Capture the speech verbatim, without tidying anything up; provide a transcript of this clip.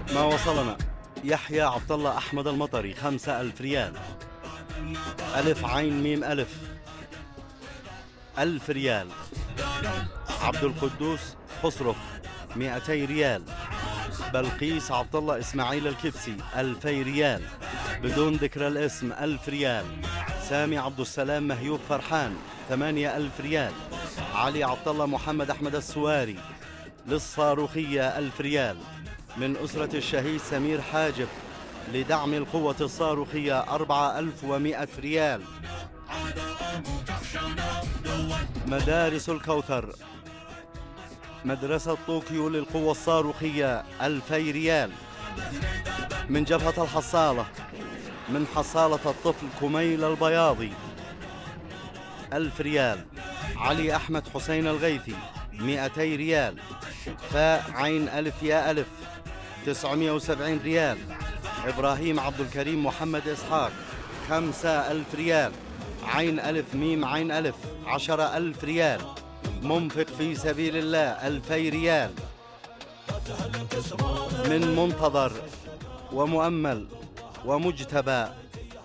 ما وصلنا. يحيى عبد الله أحمد المطري خمسة ألف ريال. ألف عين ميم ألف ألف ريال. عبد القدوس خسرف مئتي ريال. بلقيس عبد الله إسماعيل الكبسي ألفي ريال بدون ذكر الاسم ألف ريال. سامي عبد السلام مهيوب فرحان ثمانية ألف ريال. علي عبد الله محمد أحمد السواري للصاروخية ألف ريال. من أسرة الشهيد سمير حاجب لدعم القوة الصاروخية أربعة ألف ومئة ريال. مدارس الكوثر مدرسة طوكيو للقوة الصاروخية ألفي ريال. من جبهة الحصالة من حصالة الطفل كميل البياضي ألف ريال. علي أحمد حسين الغيثي مئتي ريال. فاء عين ألف يا ألف تسعمئة وسبعين ريال. إبراهيم عبد الكريم محمد إسحاق خمسة ألف ريال. عين ألف ميم عين ألف عشرة ألف ريال. منفق في سبيل الله ألفي ريال. من منتظر ومؤمل ومجتبى